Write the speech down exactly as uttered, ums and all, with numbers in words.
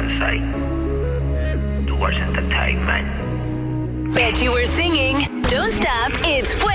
insight towards entertainment. Bet you were singing. Don't stop. It's